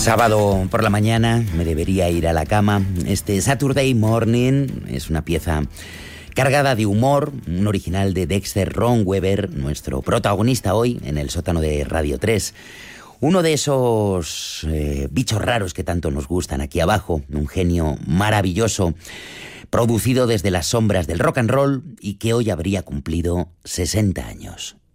Sábado por la mañana me debería ir a la cama. Este Saturday Morning es una pieza cargada de humor, un original de Dexter Romweber, nuestro protagonista hoy en el sótano de Radio 3. Uno de esos bichos raros que tanto nos gustan aquí abajo, un genio maravilloso, producido desde las sombras del rock and roll y que hoy habría cumplido 60 años.